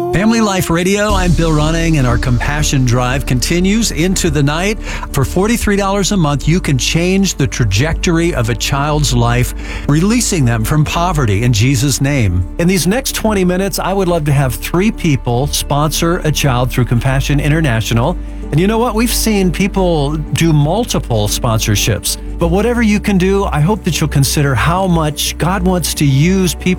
Family Life Radio, I'm Bill Running, and our Compassion Drive continues into the night. For $43 a month, you can change the trajectory of a child's life, releasing them from poverty in Jesus' name. In these next 20 minutes, I would love to have 3 people sponsor a child through Compassion International. And you know what? We've seen people do multiple sponsorships. But whatever you can do, I hope that you'll consider how much God wants to use people